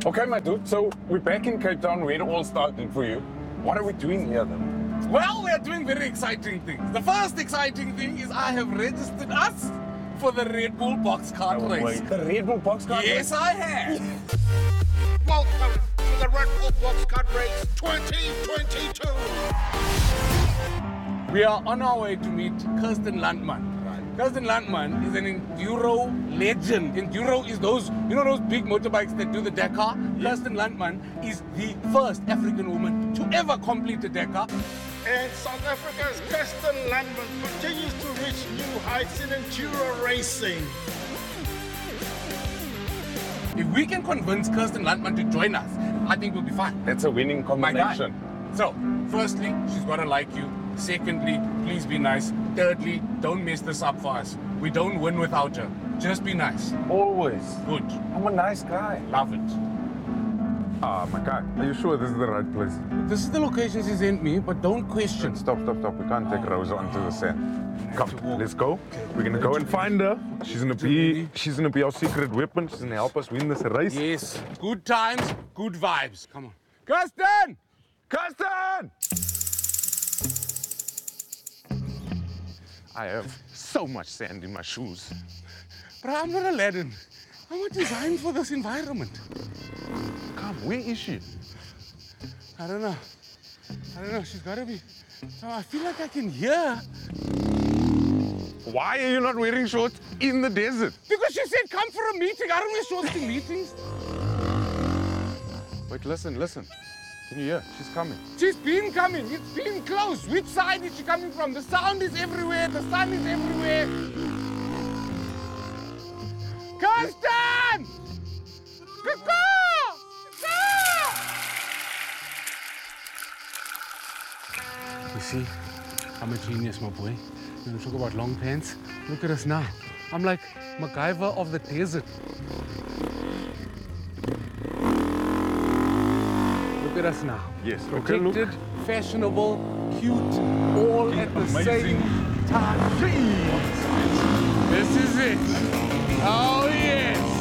Okay, my dude, so we're back in Cape Town where it all started for you. What are we doing here then? Well, we are doing very exciting things. The first exciting thing is I have registered us for the Red Bull box cart race. Wait, the Red Bull box cart Yes, race? I have. Welcome to the Red Bull Box Cut Race 2022. We are on our way to meet Kirsten Landman. Kirsten Landman is an enduro legend. Enduro is those big motorbikes that do the Dakar? Yes. Kirsten Landman is the first African woman to ever complete the Dakar. And South Africa's Kirsten Landman continues to reach new heights in enduro racing. If we can convince Kirsten Landman to join us, I think we'll be fine. That's a winning combination. So, firstly, she's got to like you. Secondly, please be nice. Thirdly, don't mess this up for us. We don't win without her. Just be nice. Always. Good. I'm a nice guy. Love it. My guy, are you sure this is the right place? This is the location she sent me, but don't question. Stop. We can't take Rosa onto the sand. Come, let's go. We're gonna go and find her. She's gonna be our secret weapon. She's gonna help us win this race. Yes. Good times, good vibes. Come on. Kirsten! Kirsten! I have so much sand in my shoes. But I'm not Aladdin. I'm not designed for this environment. Come, where is she? I don't know. She's gotta be. Oh, I feel like I can hear. Why are you not wearing shorts in the desert? Because she said come for a meeting. I don't wear shorts to meetings. Wait, listen. Can you hear? She's coming. She's been coming. It's been close. Which side is she coming from? The sound is everywhere. The sun is everywhere. Kirsten! You see, I'm a genius, my boy. You want to talk about long pants? Look at us now. I'm like MacGyver of the desert. Look at us now. Yes, Protected, look. fashionable, cute, all at the Amazing. same time. This is it. Oh, yes.